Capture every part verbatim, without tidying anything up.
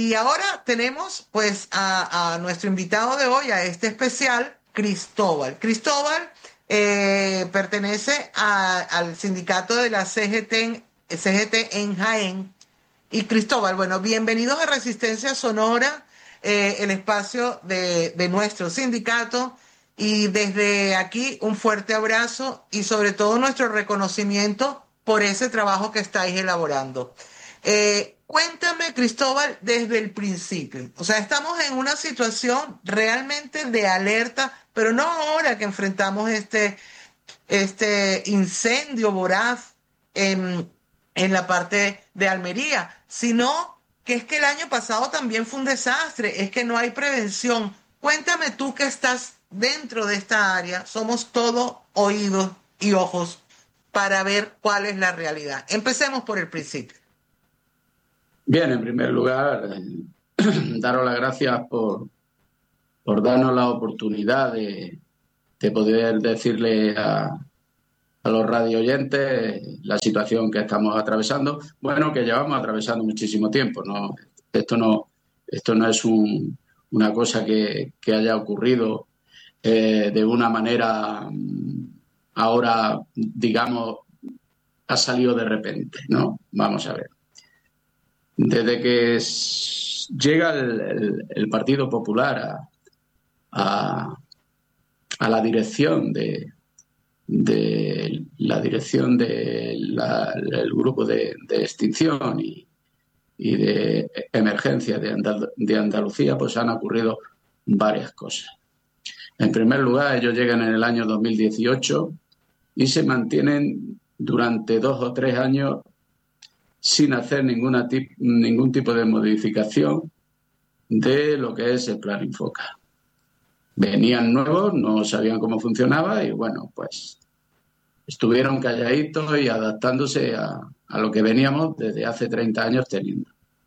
Y ahora tenemos pues a, a nuestro invitado de hoy, a este especial, Cristóbal. Cristóbal eh, pertenece a, al sindicato de la C G T, C G T en Jaén. Y Cristóbal, bueno, bienvenidos a Resistencia Sonora, eh, el espacio de, de nuestro sindicato. Y desde aquí un fuerte abrazo y sobre todo nuestro reconocimiento por ese trabajo que estáis elaborando. Eh, cuéntame, Cristóbal, desde el principio. O sea, estamos en una situación realmente de alerta, pero no ahora que enfrentamos este, este incendio voraz en, en la parte de Almería, sino que es que el año pasado también fue un desastre, es que no hay prevención. Cuéntame tú que estás dentro de esta área, somos todo oídos y ojos para ver cuál es la realidad. Empecemos por el principio. Bien, en primer lugar, eh, daros las gracias por, por darnos la oportunidad de, de poder decirle a, a los radio oyentes la situación que estamos atravesando. Bueno, que llevamos atravesando muchísimo tiempo, ¿no? Esto no, esto no es un, una cosa que, que haya ocurrido eh, de una manera ahora, digamos, ha salido de repente, ¿no? Vamos a ver. Desde que llega el, el, el Partido Popular a, a, a la dirección de, de la dirección del de grupo de, de extinción y, y de emergencia de, Andal, de Andalucía, pues han ocurrido varias cosas. En primer lugar, ellos llegan en el año dos mil dieciocho y se mantienen durante dos o tres años sin hacer ninguna tip, ningún tipo de modificación de lo que es el Plan Infoca. Venían nuevos, no sabían cómo funcionaba y, bueno, pues estuvieron calladitos y adaptándose a, a lo que veníamos desde hace treinta años teniendo.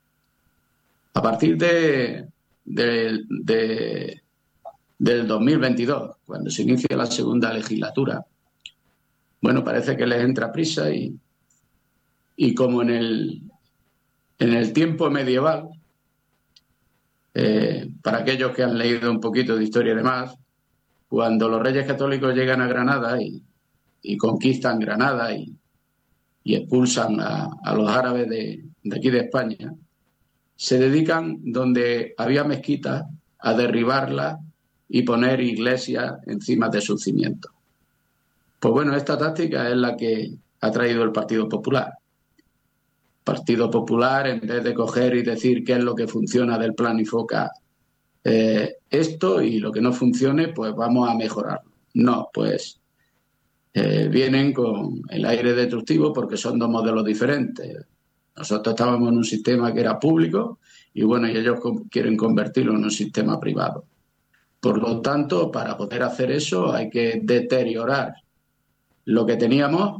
A partir de, de, de, del dos mil veintidós, cuando se inicia la segunda legislatura, bueno, parece que les entra prisa y Y como en el, en el tiempo medieval, eh, para aquellos que han leído un poquito de historia y demás, cuando los reyes católicos llegan a Granada y, y conquistan Granada y, y expulsan a, a los árabes de, de aquí de España, se dedican donde había mezquitas a derribarlas y poner iglesias encima de sus cimientos. Pues bueno, esta táctica es la que ha traído el Partido Popular. Partido Popular, en vez de coger y decir qué es lo que funciona del Plan Infoca, eh, esto y lo que no funcione, pues vamos a mejorarlo. No, pues eh, vienen con el aire destructivo porque son dos modelos diferentes. Nosotros estábamos en un sistema que era público y bueno, y ellos quieren convertirlo en un sistema privado. Por lo tanto, para poder hacer eso hay que deteriorar lo que teníamos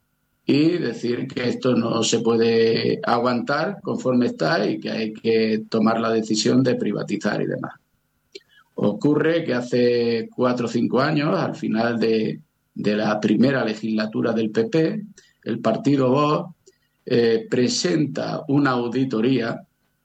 y decir que esto no se puede aguantar conforme está y que hay que tomar la decisión de privatizar y demás. Ocurre que hace cuatro o cinco años, al final de, de la primera legislatura del P P, el partido Vox eh, presenta una auditoría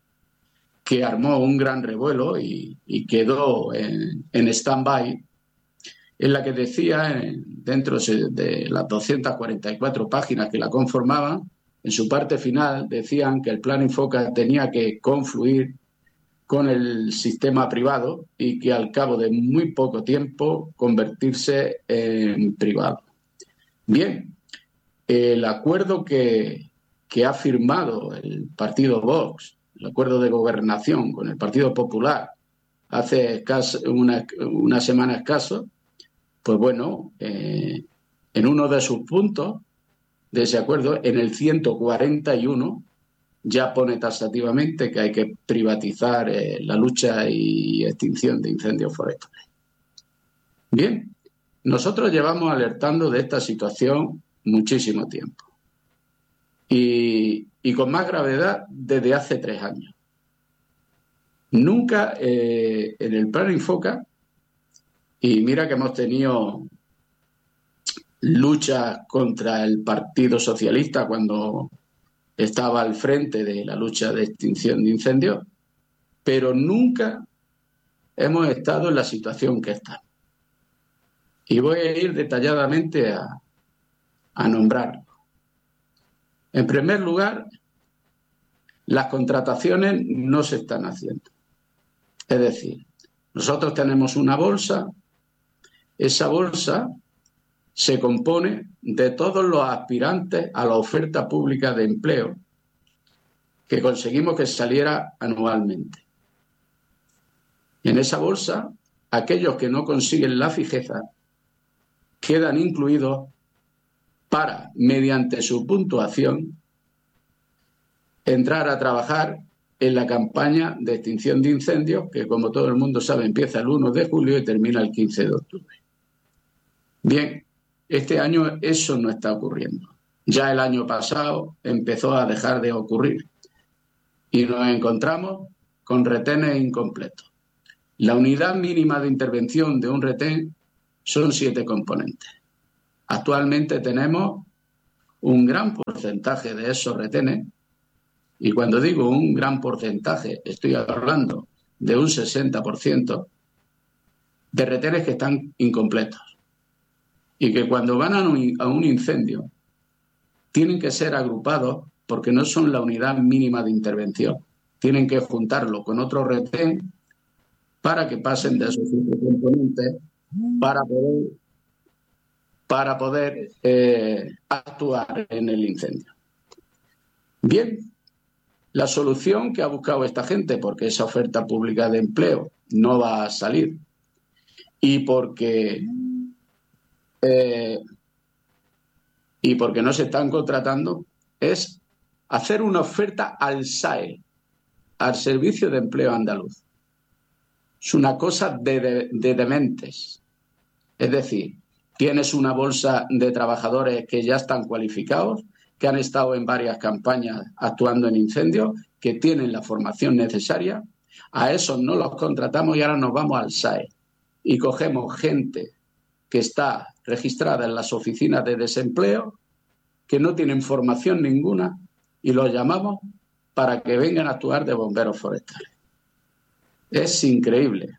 que armó un gran revuelo y, y quedó en, en stand-by, en la que decía, dentro de las doscientas cuarenta y cuatro páginas que la conformaban, en su parte final decían que el Plan Infoca tenía que confluir con el sistema privado y que al cabo de muy poco tiempo convertirse en privado. Bien, el acuerdo que, que ha firmado el partido Vox, el acuerdo de gobernación con el Partido Popular, hace escaso, una, una semana escaso, pues bueno, eh, en uno de sus puntos de ese acuerdo, en el ciento cuarenta y uno, ya pone taxativamente que hay que privatizar eh, la lucha y extinción de incendios forestales. Bien, nosotros llevamos alertando de esta situación muchísimo tiempo y, y con más gravedad desde hace tres años. Nunca eh, en el Plan Infoca. Y mira que hemos tenido luchas contra el Partido Socialista cuando estaba al frente de la lucha de extinción de incendios, pero nunca hemos estado en la situación que estamos. Y voy a ir detalladamente a, a nombrarlo. En primer lugar, las contrataciones no se están haciendo. Es decir, nosotros tenemos una bolsa, esa bolsa se compone de todos los aspirantes a la oferta pública de empleo que conseguimos que saliera anualmente. En esa bolsa, aquellos que no consiguen la fijeza quedan incluidos para, mediante su puntuación, entrar a trabajar en la campaña de extinción de incendios, que como todo el mundo sabe empieza el primero de julio y termina el quince de octubre. Bien, este año eso no está ocurriendo. Ya el año pasado empezó a dejar de ocurrir y nos encontramos con retenes incompletos. La unidad mínima de intervención de un retén son siete componentes. Actualmente tenemos un gran porcentaje de esos retenes, y cuando digo un gran porcentaje, estoy hablando de un sesenta por ciento de retenes que están incompletos y que cuando van a un, a un incendio tienen que ser agrupados porque no son la unidad mínima de intervención. Tienen que juntarlo con otro retén para que pasen de esos cinco componentes para poder, para poder eh, actuar en el incendio. Bien, la solución que ha buscado esta gente, porque esa oferta pública de empleo no va a salir y porque, eh, y porque no se están contratando, es hacer una oferta al S A E, al Servicio de Empleo Andaluz. Es una cosa de, de, de dementes. Es decir, tienes una bolsa de trabajadores que ya están cualificados, que han estado en varias campañas actuando en incendios, que tienen la formación necesaria. A esos no los contratamos y ahora nos vamos al S A E y cogemos gente que está registrada en las oficinas de desempleo, que no tienen formación ninguna, y los llamamos para que vengan a actuar de bomberos forestales. Es increíble.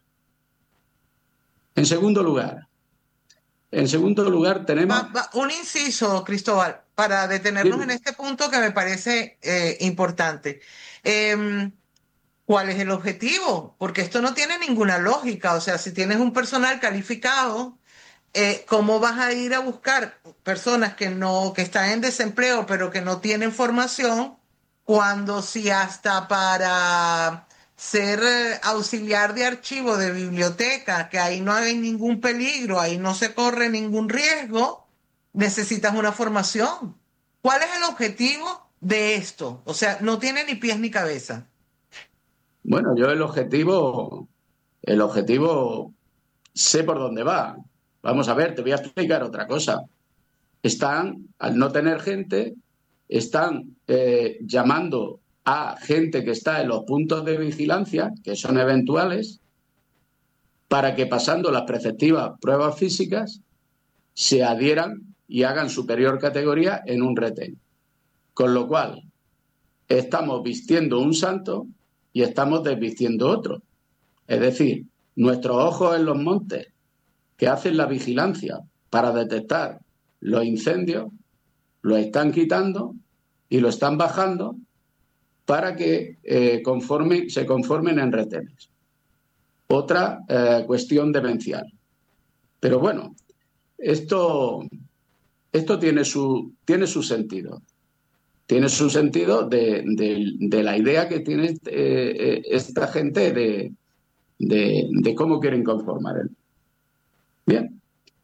En segundo lugar, en segundo lugar tenemos... Va, va, un inciso, Cristóbal, para detenernos sí. en este punto que me parece eh, importante. Eh, ¿Cuál es el objetivo? Porque esto no tiene ninguna lógica. O sea, si tienes un personal calificado, eh, ¿cómo vas a ir a buscar personas que no, que están en desempleo, pero que no tienen formación, cuando si hasta para ser eh, auxiliar de archivo de biblioteca, que ahí no hay ningún peligro, ahí no se corre ningún riesgo, necesitas una formación? ¿Cuál es el objetivo de esto? O sea, no tiene ni pies ni cabeza. Bueno, yo el objetivo, el objetivo sé por dónde va. Vamos a ver, te voy a explicar otra cosa. Están, al no tener gente, están eh, llamando a gente que está en los puntos de vigilancia, que son eventuales, para que pasando las preceptivas pruebas físicas se adhieran y hagan superior categoría en un retén. Con lo cual, estamos vistiendo un santo y estamos desvistiendo otro. Es decir, nuestros ojos en los montes que hacen la vigilancia para detectar los incendios, lo están quitando y lo están bajando para que eh, conforme, se conformen en retenes. Otra eh, cuestión demencial. Pero bueno, esto, esto tiene, su, tiene su sentido. Tiene su sentido de, de, de la idea que tiene eh, esta gente de, de, de cómo quieren conformar él. Bien.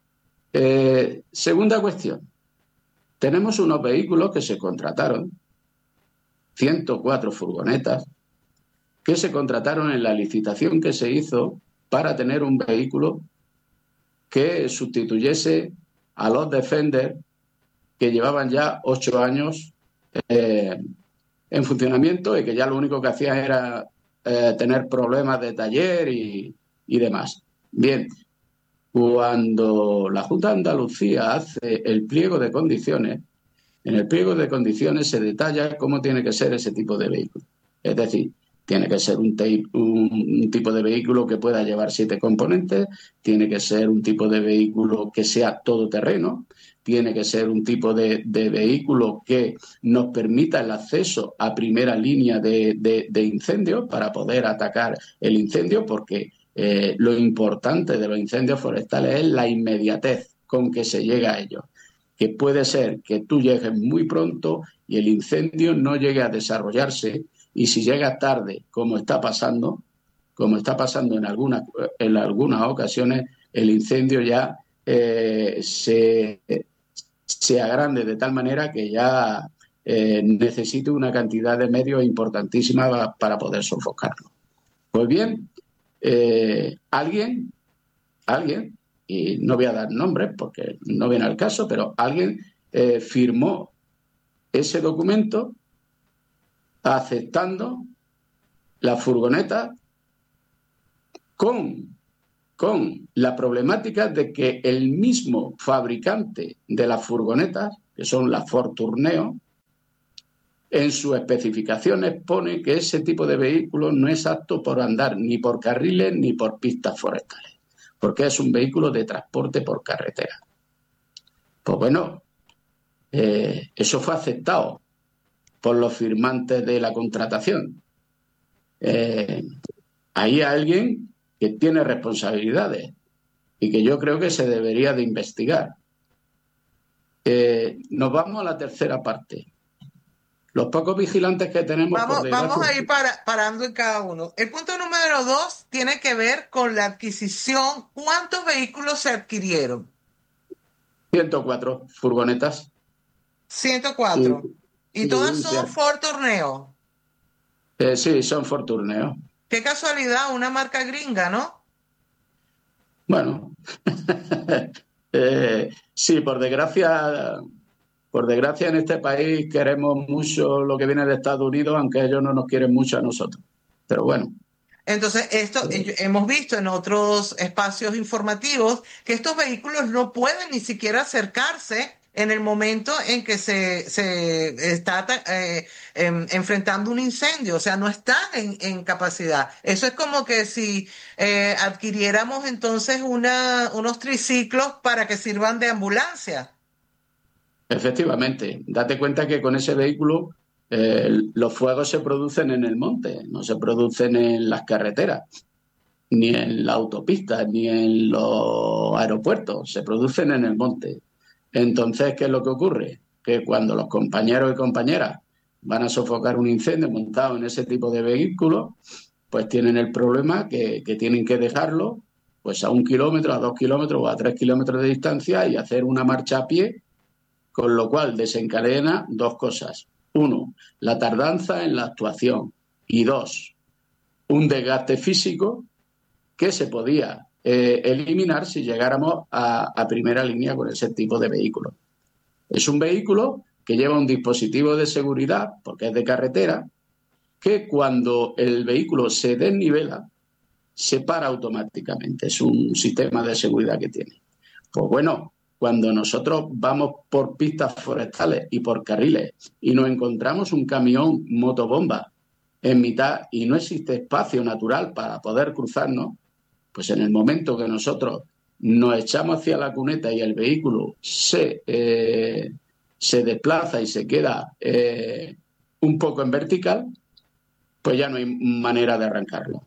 Eh, segunda cuestión. Tenemos unos vehículos que se contrataron, ciento cuatro furgonetas, que se contrataron en la licitación que se hizo para tener un vehículo que sustituyese a los Defender que llevaban ya ocho años eh, en funcionamiento y que ya lo único que hacían era eh, tener problemas de taller y, y demás. Bien, cuando la Junta de Andalucía hace el pliego de condiciones, en el pliego de condiciones se detalla cómo tiene que ser ese tipo de vehículo. Es decir, Tiene que ser un, te- un, un tipo de vehículo que pueda llevar siete componentes, tiene que ser un tipo de vehículo que sea todoterreno, tiene que ser un tipo de, de vehículo que nos permita el acceso a primera línea de, de, de incendios para poder atacar el incendio, porque eh, lo importante de los incendios forestales es la inmediatez con que se llega a ellos. Que puede ser que tú llegues muy pronto y el incendio no llegue a desarrollarse, y si llega tarde, como está pasando, como está pasando en algunas, en algunas ocasiones, el incendio ya eh, se, se agrande de tal manera que ya eh, necesite una cantidad de medios importantísima para poder sofocarlo. Pues bien, eh, alguien, alguien, y no voy a dar nombres porque no viene al caso, pero alguien eh, firmó ese documento aceptando la furgoneta con, con la problemática de que el mismo fabricante de las furgonetas, que son las Ford Tourneo, en sus especificaciones pone que ese tipo de vehículo no es apto por andar ni por carriles ni por pistas forestales, porque es un vehículo de transporte por carretera. Pues bueno, eh, eso fue aceptado por los firmantes de la contratación. Eh, hay alguien que tiene responsabilidades y que yo creo que se debería de investigar. Eh, nos vamos a la tercera parte. Los pocos vigilantes que tenemos, Vamos, por desgracia... vamos a ir para, parando en cada uno. El punto número dos tiene que ver con la adquisición. ¿Cuántos vehículos se adquirieron? ciento cuatro furgonetas. ciento cuatro. Y, y todas sí, son sí. Ford Tourneo. Eh, sí, son Ford Tourneo. Qué casualidad, una marca gringa, ¿no? Bueno, eh, sí, por desgracia... Por desgracia, en este país queremos mucho lo que viene de Estados Unidos, aunque ellos no nos quieren mucho a nosotros. Pero bueno. Entonces, esto eh, hemos visto en otros espacios informativos que estos vehículos no pueden ni siquiera acercarse en el momento en que se, se está eh, eh, enfrentando un incendio. O sea, no están en, en capacidad. Eso es como que si eh, adquiriéramos entonces una, unos triciclos para que sirvan de ambulancia. Efectivamente, date cuenta que con ese vehículo eh, los fuegos se producen en el monte, no se producen en las carreteras, ni en la autopista, ni en los aeropuertos, se producen en el monte. Entonces, ¿qué es lo que ocurre? Que cuando los compañeros y compañeras van a sofocar un incendio montado en ese tipo de vehículos, pues tienen el problema que, que tienen que dejarlo pues a un kilómetro, a dos kilómetros o a tres kilómetros de distancia y hacer una marcha a pie, con lo cual desencadena dos cosas. Uno, la tardanza en la actuación. Y dos, un desgaste físico que se podía eh, eliminar si llegáramos a, a primera línea con ese tipo de vehículo. Es un vehículo que lleva un dispositivo de seguridad, porque es de carretera, que cuando el vehículo se desnivela, se para automáticamente. Es un sistema de seguridad que tiene. Pues bueno, cuando nosotros vamos por pistas forestales y por carriles y nos encontramos un camión motobomba en mitad y no existe espacio natural para poder cruzarnos, pues en el momento que nosotros nos echamos hacia la cuneta y el vehículo se, eh, se desplaza y se queda eh, un poco en vertical, pues ya no hay manera de arrancarlo.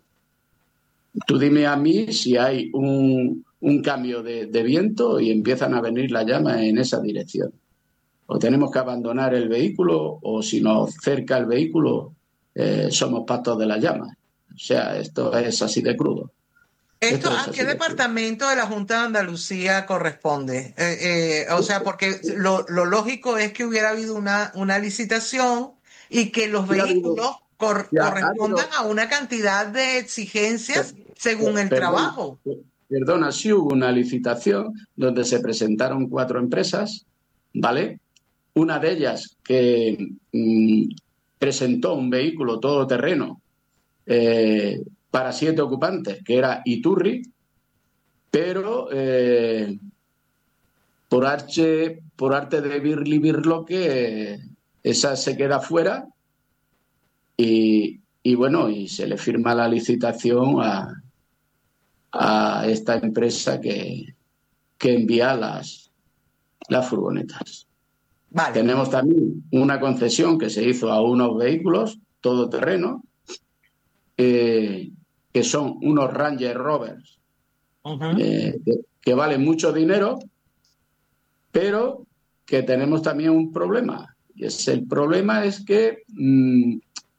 Tú dime a mí si hay un, un cambio de, de viento y empiezan a venir las llamas en esa dirección. O tenemos que abandonar el vehículo, o si nos cerca el vehículo, eh, somos pastos de las llamas. O sea, esto es así de crudo. ¿Esto a qué departamento de la Junta de Andalucía corresponde? Eh, eh, o sea, porque lo, lo lógico es que hubiera habido una, una licitación y que los vehículos cor, correspondan a una cantidad de exigencias según el perdona, trabajo. Perdona, sí hubo una licitación donde se presentaron cuatro empresas, ¿vale? Una de ellas que mmm, presentó un vehículo todoterreno eh, para siete ocupantes, que era Iturri, pero eh, por, arche, por arte de Birli Birloque, eh, esa se queda fuera y, y bueno, y se le firma la licitación a, a esta empresa que, que envía las, las furgonetas. Vale. Tenemos también una concesión que se hizo a unos vehículos todoterreno, eh, que son unos Ranger Rovers, uh-huh. eh, que, que valen mucho dinero, pero que tenemos también un problema. Y es, el problema es que mmm,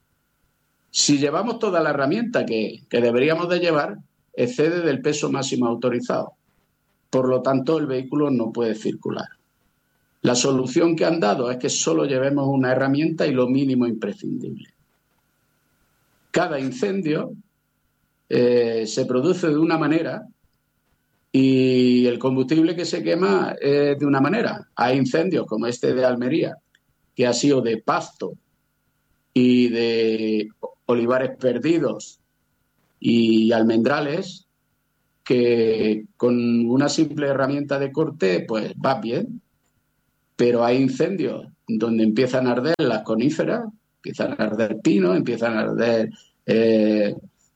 si llevamos toda la herramienta que, que deberíamos de llevar, excede del peso máximo autorizado. Por lo tanto, el vehículo no puede circular. La solución que han dado es que solo llevemos una herramienta y lo mínimo imprescindible. Cada incendio eh, se produce de una manera y el combustible que se quema es de una manera. Hay incendios como este de Almería, que ha sido de pasto y de olivares perdidos y almendrales, que con una simple herramienta de corte pues va bien, pero hay incendios donde empiezan a arder las coníferas, empiezan a arder pinos, empiezan a arder eh,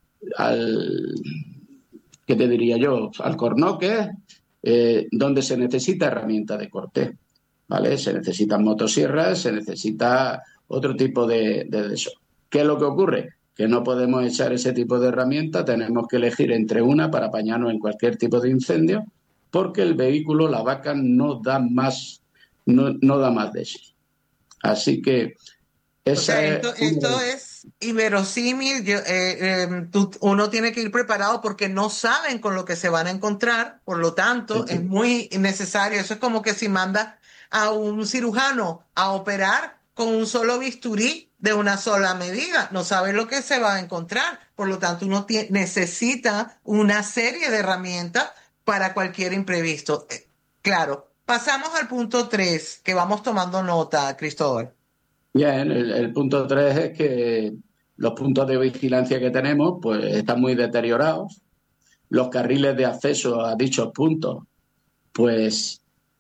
al, ¿qué te diría yo? Alcornoques, eh, donde se necesita herramienta de corte, ¿vale? Se necesitan motosierras, se necesita otro tipo de, de eso. ¿Qué es lo que ocurre? Que no podemos echar ese tipo de herramienta, tenemos que elegir entre una para apañarnos en cualquier tipo de incendio, porque el vehículo, la vaca, no da más, no, no da más de sí. Así que esa o sea, esto, es, esto es inverosímil. Yo, eh, eh, tú, uno tiene que ir preparado porque no saben con lo que se van a encontrar, por lo tanto, sí, es muy necesario. Eso es como que si mandas a un cirujano a operar con un solo bisturí de una sola medida, no sabe lo que se va a encontrar. Por lo tanto, uno tiene, necesita una serie de herramientas para cualquier imprevisto. Eh, claro, pasamos al punto tres, que vamos tomando nota, Cristóbal. Bien, el, el punto tres es que los puntos de vigilancia que tenemos pues están muy deteriorados. Los carriles de acceso a dichos puntos pues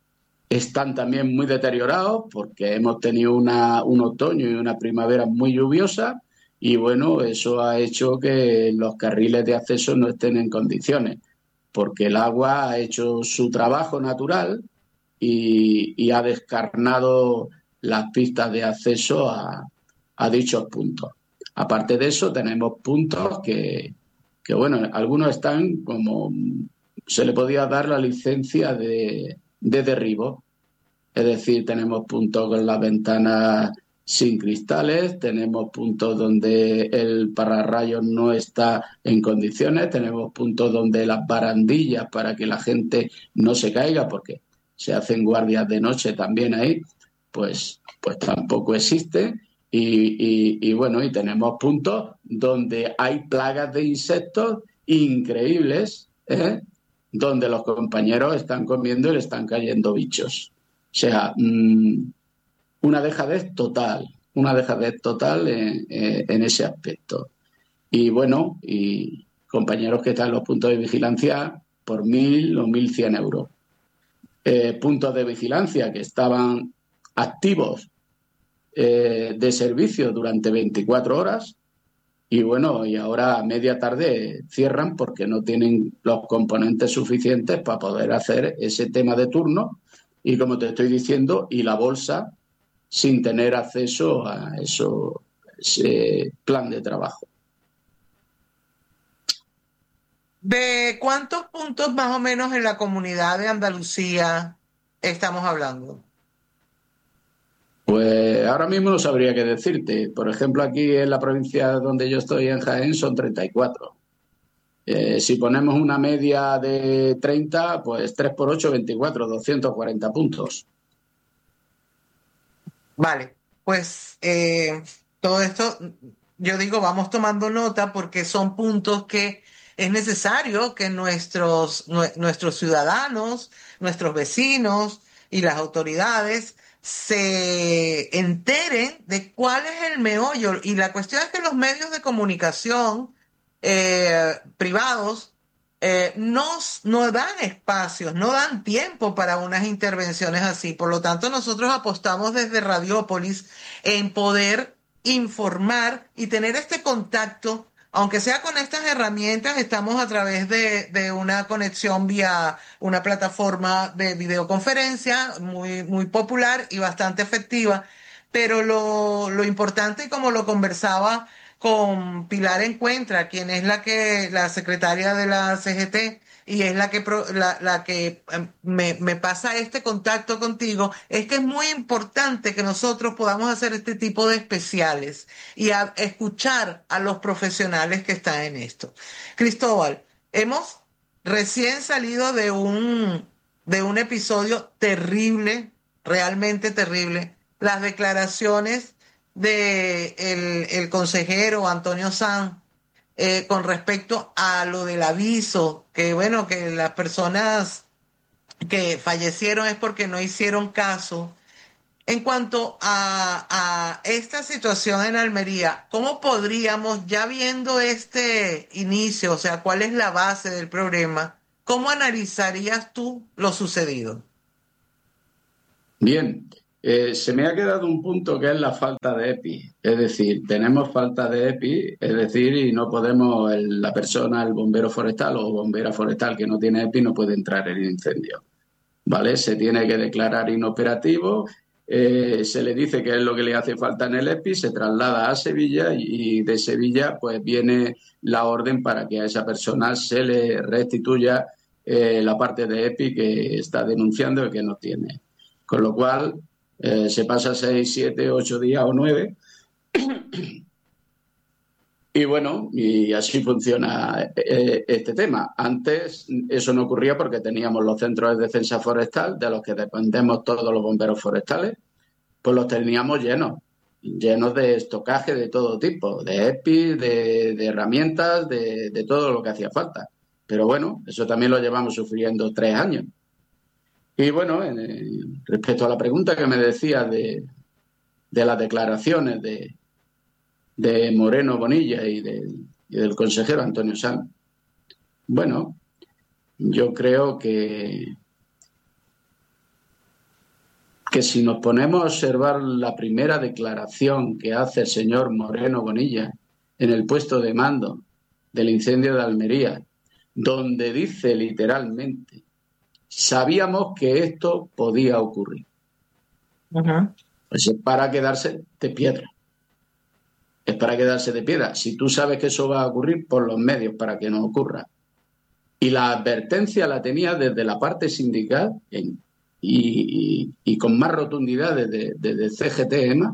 están también muy deteriorados porque hemos tenido una, un otoño y una primavera muy lluviosa y bueno, eso ha hecho que los carriles de acceso no estén en condiciones porque el agua ha hecho su trabajo natural y, y ha descarnado las pistas de acceso a, a dichos puntos. Aparte de eso, tenemos puntos que, que, bueno, algunos están como se le podía dar la licencia de, de derribo. Es decir, tenemos puntos con las ventanas sin cristales, tenemos puntos donde el pararrayos no está en condiciones, tenemos puntos donde las barandillas para que la gente no se caiga, porque se hacen guardias de noche también ahí, pues, pues tampoco existe. Y, y, y bueno, y tenemos puntos donde hay plagas de insectos increíbles, ¿eh? Donde los compañeros están comiendo y le están cayendo bichos. O sea, mmm, una dejadez total, una dejadez total en, en ese aspecto. Y bueno, y compañeros que están en los puntos de vigilancia por mil o mil cien euros. Eh, puntos de vigilancia que estaban activos eh, de servicio durante veinticuatro horas y bueno, y ahora a media tarde cierran porque no tienen los componentes suficientes para poder hacer ese tema de turno y como te estoy diciendo, y la bolsa sin tener acceso a eso, ese plan de trabajo. ¿De cuántos puntos más o menos en la comunidad de Andalucía estamos hablando? Pues ahora mismo no sabría qué decirte. Por ejemplo, aquí en la provincia donde yo estoy, en Jaén, son treinta y cuatro. Eh, si ponemos una media de treinta, pues tres por ocho, veinticuatro, doscientos cuarenta puntos. Vale, pues eh, todo esto, yo digo, vamos tomando nota porque son puntos que es necesario que nuestros, nuestros ciudadanos, nuestros vecinos y las autoridades se enteren de cuál es el meollo. Y la cuestión es que los medios de comunicación eh, privados eh, no, no dan espacios, no dan tiempo para unas intervenciones así. Por lo tanto, nosotros apostamos desde Radiópolis en poder informar y tener este contacto, aunque sea con estas herramientas. Estamos a través de, de una conexión vía una plataforma de videoconferencia muy, muy popular y bastante efectiva, pero lo, lo importante, como lo conversaba con Pilar Encuentra, quien es la que, la secretaria de la C G T, y es la que, pro- la, la que eh, me, me pasa este contacto contigo, es que es muy importante que nosotros podamos hacer este tipo de especiales y a- escuchar a los profesionales que están en esto. Cristóbal, hemos recién salido de un, de un episodio terrible, realmente terrible. Las declaraciones de el, el consejero Antonio Sanz, eh, con respecto a lo del aviso, que bueno, que las personas que fallecieron es porque no hicieron caso. En cuanto a, a esta situación en Almería, ¿cómo podríamos, ya viendo este inicio, o sea, cuál es la base del problema, cómo analizarías tú lo sucedido? Bien, eh, se me ha quedado un punto que es la falta de EPI. Es decir, tenemos falta de EPI, es decir, y no podemos, el- la persona, el bombero forestal o bombera forestal que no tiene EPI no puede entrar en el incendio. ¿Vale? Se tiene que declarar inoperativo, eh, se le dice qué es lo que le hace falta en el EPI, se traslada a Sevilla y de Sevilla pues viene la orden para que a esa persona se le restituya eh, la parte de EPI que está denunciando y que no tiene. Con lo cual eh, se pasa seis, siete, ocho días o nueve. Y bueno, y así funciona eh, este tema. Antes eso no ocurría porque teníamos los centros de defensa forestal, de los que dependemos todos los bomberos forestales, pues los teníamos llenos, llenos de estocaje de todo tipo, de EPI, de, de herramientas, de, de todo lo que hacía falta. Pero bueno, eso también lo llevamos sufriendo tres años. Y bueno, en, respecto a la pregunta que me decía de, de las declaraciones de, de Moreno Bonilla y, de, y del consejero Antonio Sanz, bueno, yo creo que, que si nos ponemos a observar la primera declaración que hace el señor Moreno Bonilla en el puesto de mando del incendio de Almería, donde dice literalmente, sabíamos que esto podía ocurrir. Uh-huh. Pues es para quedarse de piedra. Es para quedarse de piedra. Si tú sabes que eso va a ocurrir, pon los medios para que no ocurra. Y la advertencia la tenía desde la parte sindical en, y, y, y con más rotundidad desde, desde C G T EMA,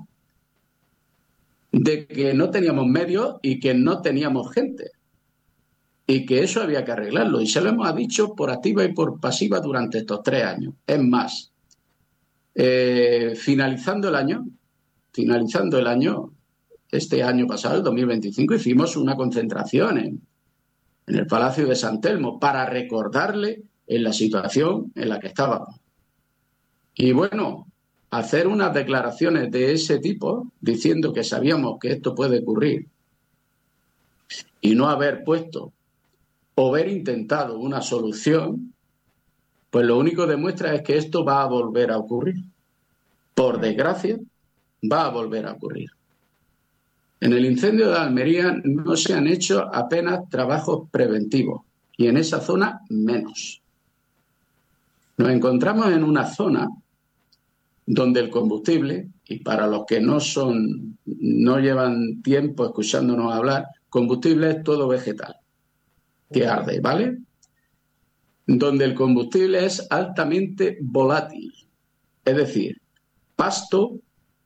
de que no teníamos medios y que no teníamos gente. Y que eso había que arreglarlo. Y se lo hemos dicho por activa y por pasiva durante estos tres años. Es más, eh, finalizando el año, finalizando el año, este año pasado, el dos mil veinticinco, hicimos una concentración en, en el Palacio de San Telmo para recordarle en la situación en la que estábamos. Y bueno, hacer unas declaraciones de ese tipo, diciendo que sabíamos que esto puede ocurrir, y no haber puesto o haber intentado una solución, pues lo único que demuestra es que esto va a volver a ocurrir. Por desgracia, va a volver a ocurrir. En el incendio de Almería no se han hecho apenas trabajos preventivos y en esa zona menos. Nos encontramos en una zona donde el combustible, y para los que no son, no llevan tiempo escuchándonos hablar, combustible es todo vegetal que arde, ¿vale? Donde el combustible es altamente volátil, es decir, pasto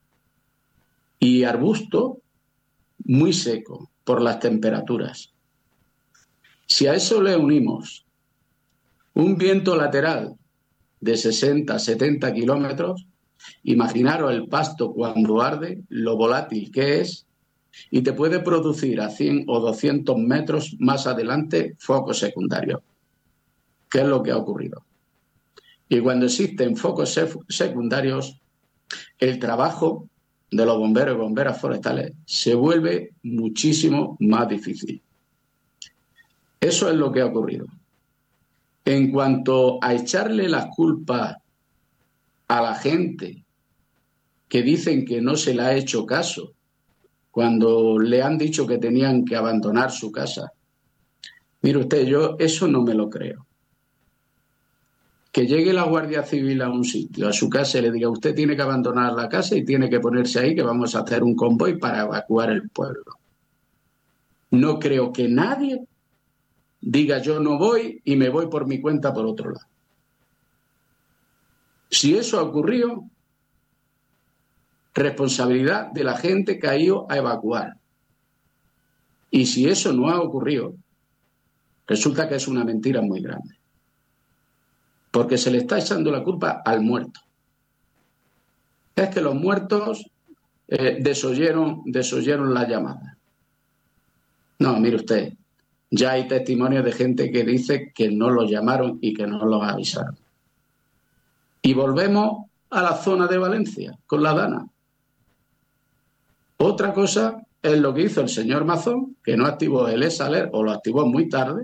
y arbusto muy seco por las temperaturas. Si a eso le unimos un viento lateral de sesenta a setenta kilómetros, imaginaros el pasto cuando arde, lo volátil que es, y te puede producir a cien o doscientos metros más adelante focos secundarios, que es lo que ha ocurrido. Y cuando existen focos secundarios, el trabajo de los bomberos y bomberas forestales se vuelve muchísimo más difícil. Eso es lo que ha ocurrido. En cuanto a echarle las culpas a la gente que dicen que no se le ha hecho caso cuando le han dicho que tenían que abandonar su casa. Mire usted, yo eso no me lo creo. Que llegue la Guardia Civil a un sitio, a su casa, y le diga, usted tiene que abandonar la casa y tiene que ponerse ahí, que vamos a hacer un convoy para evacuar el pueblo. No creo que nadie diga, yo no voy y me voy por mi cuenta por otro lado. Si eso ha ocurrido, responsabilidad de la gente que ha ido a evacuar. Y si eso no ha ocurrido, resulta que es una mentira muy grande. Porque se le está echando la culpa al muerto. Es que los muertos eh, desoyeron, desoyeron la llamada. No, mire usted, ya hay testimonios de gente que dice que no los llamaron y que no los avisaron. Y volvemos a la zona de Valencia, con la Dana. Otra cosa es lo que hizo el señor Mazón, que no activó el ESALER o lo activó muy tarde,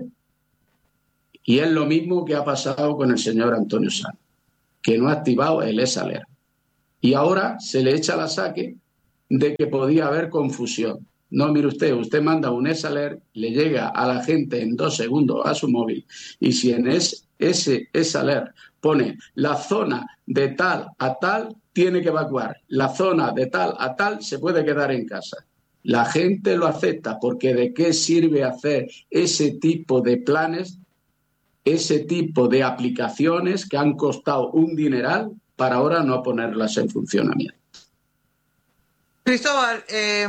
y es lo mismo que ha pasado con el señor Antonio Sanz, que no ha activado el ESALER. Y ahora se le echa la saque de que podía haber confusión. No, mire usted, usted manda un ESALER, le llega a la gente en dos segundos a su móvil, y si en ese, ese ESALER pone la zona de tal a tal, tiene que evacuar. La zona de tal a tal se puede quedar en casa. La gente lo acepta, porque ¿de qué sirve hacer ese tipo de planes, ese tipo de aplicaciones que han costado un dineral para ahora no ponerlas en funcionamiento? Cristóbal, eh,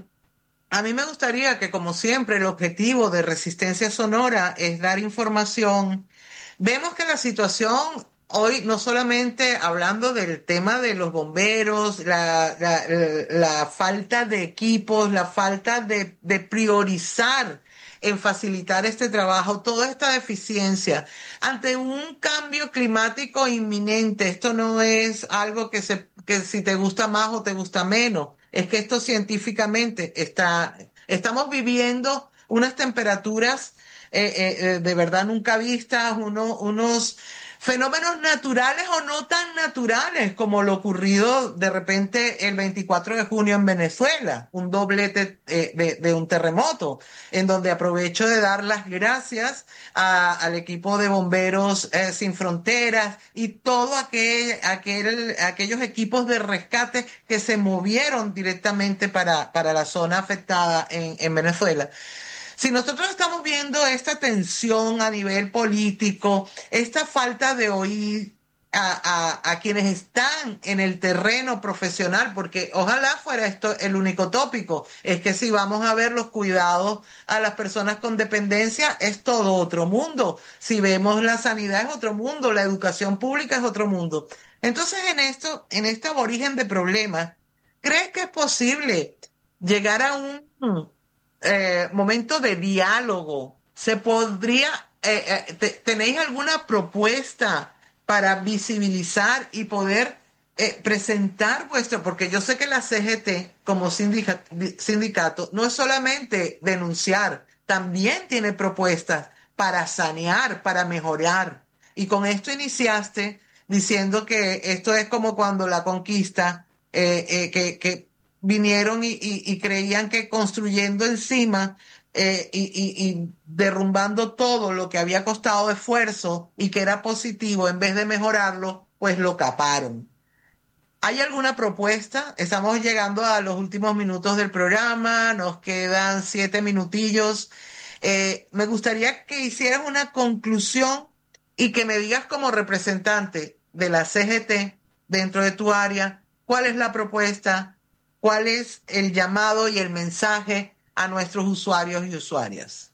a mí me gustaría que, como siempre, el objetivo de Resistencia Sonora es dar información. Vemos que la situación hoy, no solamente hablando del tema de los bomberos, la, la, la falta de equipos, la falta de, de priorizar en facilitar este trabajo, toda esta deficiencia ante un cambio climático inminente. Esto no es algo que, se, que si te gusta más o te gusta menos, es que esto científicamente está, estamos viviendo unas temperaturas eh, eh, de verdad nunca vistas, uno, unos fenómenos naturales o no tan naturales como lo ocurrido de repente el veinticuatro de junio en Venezuela, un doblete eh, de, de un terremoto, en donde aprovecho de dar las gracias a, al equipo de Bomberos eh, Sin Fronteras y todos aquel, aquel, aquellos equipos de rescate que se movieron directamente para, para la zona afectada en, en Venezuela. Si nosotros estamos viendo esta tensión a nivel político, esta falta de oír a, a, a quienes están en el terreno profesional, porque ojalá fuera esto el único tópico, es que si vamos a ver los cuidados a las personas con dependencia, es todo otro mundo. Si vemos la sanidad es otro mundo, la educación pública es otro mundo. Entonces, en esto, en este aborigen de problemas, ¿crees que es posible llegar a un Eh, momento de diálogo? ¿Se podría, eh, eh, te, tenéis alguna propuesta para visibilizar y poder eh, presentar vuestro, porque yo sé que la C G T como sindicato, sindicato no es solamente denunciar, también tiene propuestas para sanear, para mejorar. Y con esto iniciaste diciendo que esto es como cuando la conquista, eh, eh, que, que vinieron y, y, y creían que construyendo encima eh, y, y, y derrumbando todo lo que había costado esfuerzo y que era positivo, en vez de mejorarlo, pues lo caparon. ¿Hay alguna propuesta? Estamos llegando a los últimos minutos del programa, nos quedan siete minutillos. Eh, me gustaría que hicieras una conclusión y que me digas como representante de la C G T dentro de tu área, cuál es la propuesta, cuál es el llamado y el mensaje a nuestros usuarios y usuarias.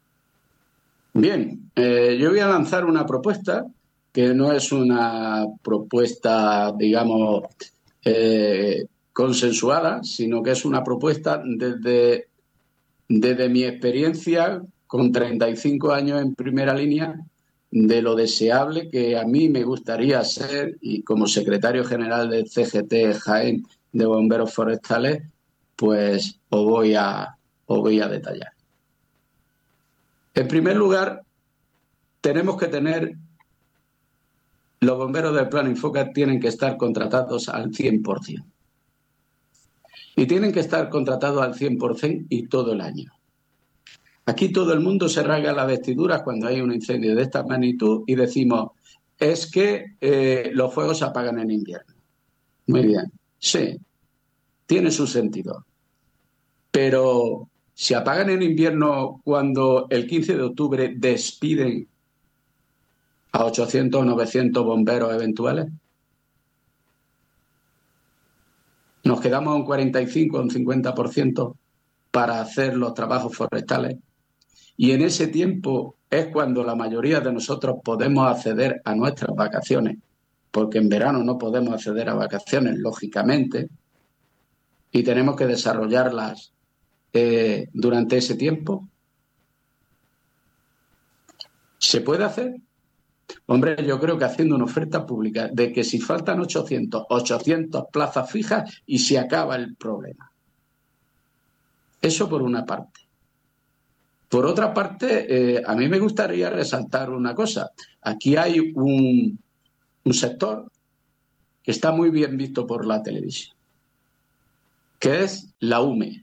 Bien, eh, yo voy a lanzar una propuesta que no es una propuesta, digamos, eh, consensuada, sino que es una propuesta desde, desde mi experiencia con treinta y cinco años en primera línea, de lo deseable que a mí me gustaría ser, y como secretario general del C G T Jaén de Bomberos Forestales, pues os voy a, os voy a detallar. En primer lugar, tenemos que tener, los bomberos del Plan Infoca tienen que estar contratados al cien por ciento. Y tienen que estar contratados al cien por ciento y todo el año. Aquí todo el mundo se rasga las vestiduras cuando hay un incendio de esta magnitud y decimos, es que eh, los fuegos se apagan en invierno. Muy bien, sí, tiene su sentido. Pero ¿se apagan en invierno cuando el quince de octubre despiden a ochocientos o novecientos bomberos eventuales? Nos quedamos a un cuarenta y cinco o un cincuenta por ciento para hacer los trabajos forestales. Y en ese tiempo es cuando la mayoría de nosotros podemos acceder a nuestras vacaciones, porque en verano no podemos acceder a vacaciones, lógicamente, y tenemos que desarrollarlas eh, durante ese tiempo. ¿Se puede hacer? Hombre, yo creo que haciendo una oferta pública de que si faltan ochocientos, ochocientas plazas fijas y se acaba el problema. Eso por una parte. Por otra parte, eh, a mí me gustaría resaltar una cosa. Aquí hay un, un sector que está muy bien visto por la televisión, que es la U M E.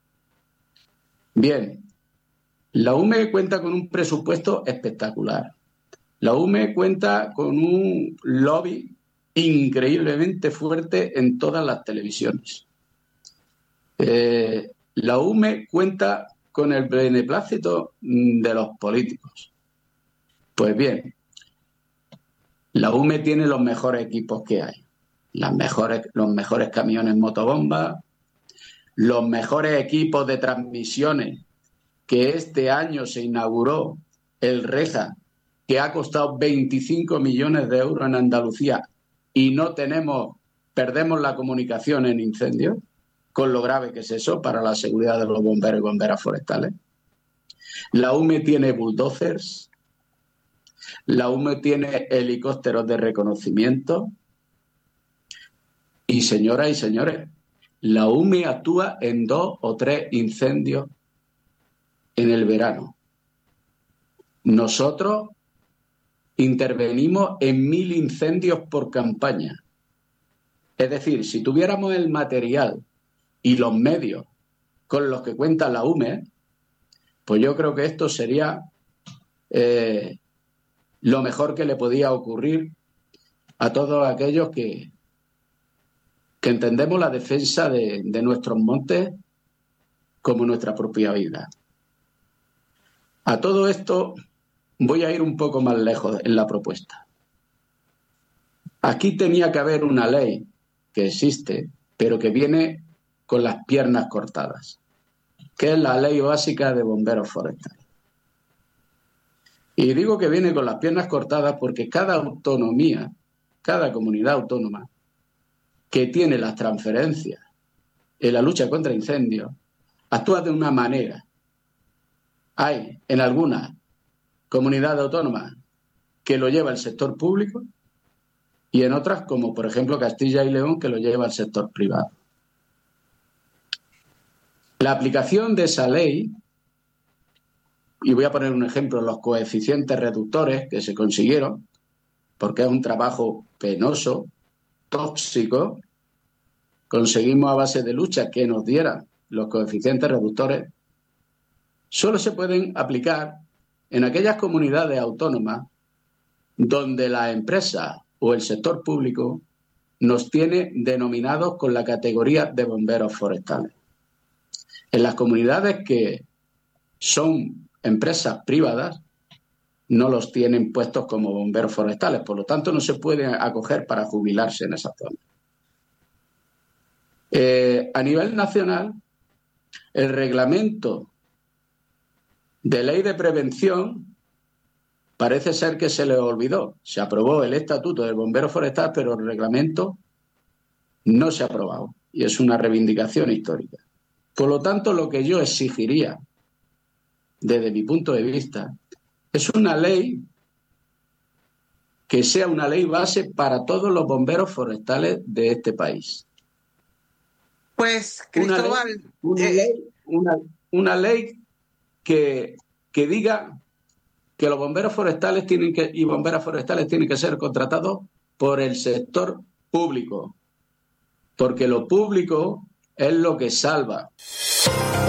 Bien, la U M E cuenta con un presupuesto espectacular. La U M E cuenta con un lobby increíblemente fuerte en todas las televisiones. Eh, la U M E cuenta con el beneplácito de los políticos. Pues bien, la U M E tiene los mejores equipos que hay, las mejores, los mejores camiones motobomba, los mejores equipos de transmisiones, que este año se inauguró el Reja, que ha costado veinticinco millones de euros en Andalucía y no tenemos, perdemos la comunicación en incendios, con lo grave que es eso para la seguridad de los bomberos y bomberas forestales. La U M E tiene bulldozers, la U M E tiene helicópteros de reconocimiento y, señoras y señores, la U M E actúa en dos o tres incendios en el verano. Nosotros intervenimos en mil incendios por campaña. Es decir, si tuviéramos el material y los medios con los que cuenta la U M E, pues yo creo que esto sería eh, lo mejor que le podía ocurrir a todos aquellos que, que entendemos la defensa de, de nuestros montes como nuestra propia vida. A todo esto voy a ir un poco más lejos en la propuesta. Aquí tenía que haber una ley que existe, pero que viene con las piernas cortadas, que es la Ley Básica de Bomberos Forestales. Y digo que viene con las piernas cortadas porque cada autonomía, cada comunidad autónoma que tiene las transferencias en la lucha contra incendios, actúa de una manera. Hay en algunas comunidades autónomas que lo lleva el sector público y en otras, como por ejemplo Castilla y León, que lo lleva el sector privado. La aplicación de esa ley, y voy a poner un ejemplo, los coeficientes reductores que se consiguieron, porque es un trabajo penoso, tóxico, conseguimos a base de lucha que nos dieran los coeficientes reductores, solo se pueden aplicar en aquellas comunidades autónomas donde la empresa o el sector público nos tiene denominados con la categoría de bomberos forestales. En las comunidades que son empresas privadas no los tienen puestos como bomberos forestales, por lo tanto no se pueden acoger para jubilarse en esa zona. Eh, a nivel nacional, el reglamento de ley de prevención parece ser que se le olvidó. Se aprobó el estatuto del bombero forestal, pero el reglamento no se ha aprobado y es una reivindicación histórica. Por lo tanto, lo que yo exigiría, desde mi punto de vista, es una ley que sea una ley base para todos los bomberos forestales de este país. Pues, Cristóbal... Una ley, una ley, una, una ley que, que diga que los bomberos forestales tienen que, y bomberas forestales tienen que ser contratados por el sector público, porque lo público es lo que salva.